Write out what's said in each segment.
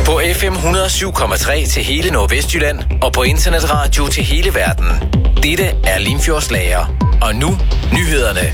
På FM 107,3 til hele Nordvestjylland og på internetradio til hele verden. Dette er Limfjords Lager. Og nu nyhederne.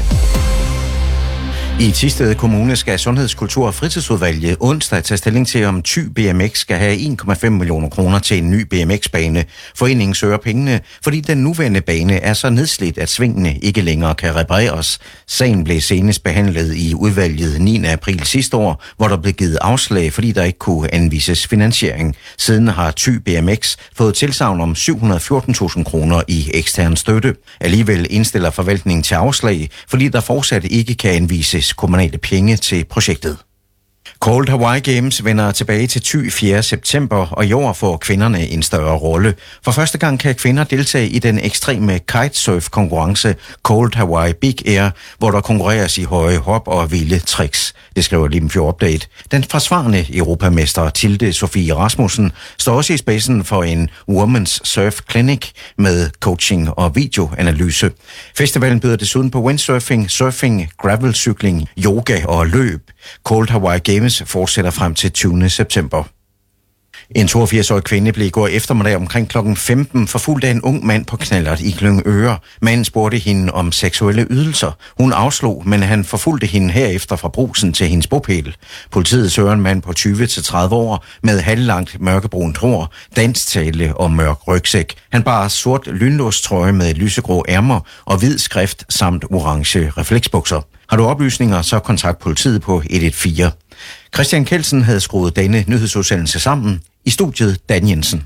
I Thisted Kommune skal Sundheds-, Kultur- og Fritidsudvalget onsdag tage stilling til, om Thy BMX skal have 1,5 millioner kroner til en ny BMX-bane. Foreningen søger pengene, fordi den nuværende bane er så nedslidt, at svingene ikke længere kan repareres. Sagen blev senest behandlet i udvalget 9. april sidste år, hvor der blev givet afslag, fordi der ikke kunne anvises finansiering. Siden har Thy BMX fået tilsagn om 714.000 kroner i ekstern støtte. Alligevel indstiller forvaltningen til afslag, fordi der fortsat ikke kan anvises kommunale penge til projektet. Cold Hawaii Games vender tilbage til Thy 4. september, og i år får kvinderne en større rolle. For første gang kan kvinder deltage i den ekstreme kitesurf-konkurrence Cold Hawaii Big Air, hvor der konkurreres i høje hop og vilde tricks. Det skriver Limfjord Update. Den forsvarende europamester Tilde Sofie Rasmussen står også i spidsen for en Women's Surf Clinic med coaching og videoanalyse. Festivalen byder desuden på windsurfing, surfing, gravelcykling, yoga og løb. Cold Hawaii Games fortsætter frem til 20. september. En 82-årig kvinde blev i går eftermiddag omkring kl. 15 forfulgt af en ung mand på knallert i Glyngøre. Manden spurgte hende om seksuelle ydelser. Hun afslog, men han forfulgte hende herefter fra Brugsen til hendes bopæl. Politiet søger en mand på 20-30 år med halvlangt mørkebrunt hår, dansktale og mørk rygsæk. Han bar sort lynlåstrøje med lysegrå ærmer og hvid skrift samt orange refleksbukser. Har du oplysninger, så kontakt politiet på 114. Christian Kelsen havde skruet denne nyhedsudsendelse sammen. I studiet Dan Jensen.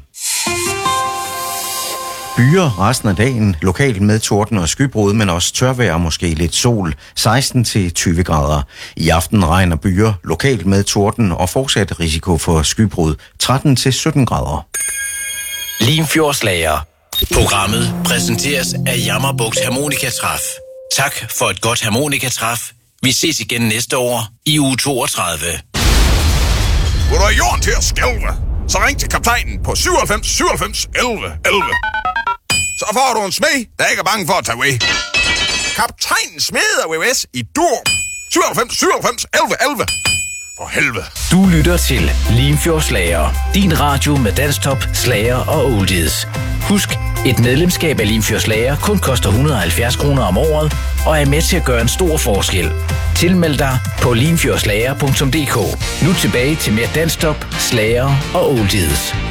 Byer resten af dagen, lokalt med torden og skybrud, men også tørvejr og måske lidt sol, 16-20 grader. I aften regner byer, lokalt med torden og fortsat risiko for skybrud, 13-17 grader. Limfjords Lager. Programmet præsenteres af Jammerbugt Harmonikatræf. Tak for et godt harmonikatræf. Vi ses igen næste år i uge 32. Vil du have jorden til at skælve? Så ring til kaptajnen på 97 97 11 11. Så får du en smed, der ikke er bange for at tage ved. Kaptajnen smeder VVS i Dur. 97 97 11 11. For helvede. Du lytter til Limfjords Lager. Din radio med dansktop, slager og oldies. Husk, et medlemskab af Limfjords Lager kun koster 170 kroner om året og er med til at gøre en stor forskel. Tilmeld dig på limfjordslager.dk. Nu tilbage til mere dansktop, slager og oldies.